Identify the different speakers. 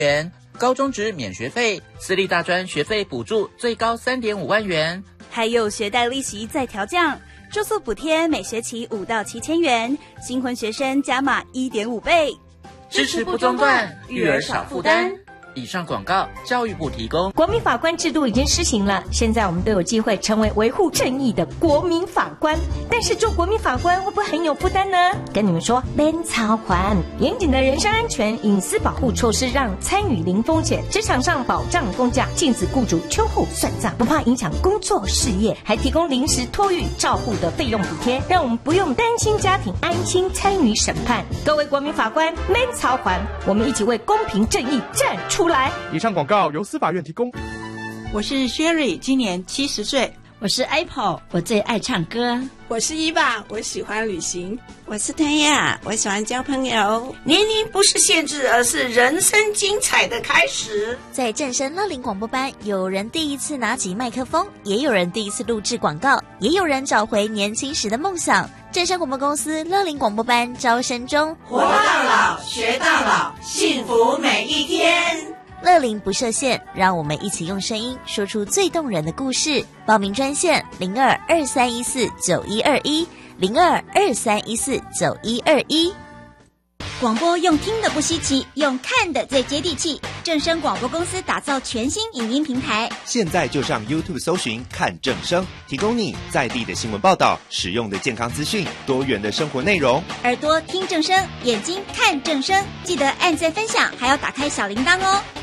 Speaker 1: 元，高中职免学费，私立大专学费补助最高3.5万元，
Speaker 2: 还有学贷利息再调降，住宿补贴每学期5到7千元，新婚学生加码1.5倍，
Speaker 1: 支持不中断，育儿少负担。以上广告，教育部提供。
Speaker 3: 国民法官制度已经施行了，现在我们都有机会成为维护正义的国民法官。但是做国民法官会不会很有负担呢？跟你们说，免操还严谨的人身安全、隐私保护措施，让参与零风险，职场上保障工价，禁止雇主秋后算账，不怕影响工作事业，还提供临时托育照护的费用补贴，让我们不用担心家庭，安心参与审判。各位国民法官，免操还，我们一起为公平正义站出来。
Speaker 4: 以上广告由司法院提供。
Speaker 5: 我是 Sherry， 今年70岁。
Speaker 6: 我是 Apple， 我最爱唱歌。
Speaker 7: 我是伊爸，我喜欢旅行。
Speaker 8: 我是谭亚，我喜欢交朋友。
Speaker 9: 年龄不是限制，而是人生精彩的开始。
Speaker 10: 在正声乐龄广播班，有人第一次拿起麦克风，也有人第一次录制广告，也有人找回年轻时的梦想。正声广播公司乐龄广播班招生中，
Speaker 9: 活到老，学到老，幸福每一天。
Speaker 10: 乐龄不设限，让我们一起用声音说出最动人的故事。报名专线02-2314-9121，02-2314-9121。
Speaker 11: 广播用听的不稀奇，用看的最接地气。正声广播公司打造全新影音平台，
Speaker 12: 现在就上 YouTube 搜寻看正声，提供你在地的新闻报道、实用的健康资讯、多元的生活内容。
Speaker 11: 耳朵听正声，眼睛看正声，记得按赞分享，还要打开小铃铛哦。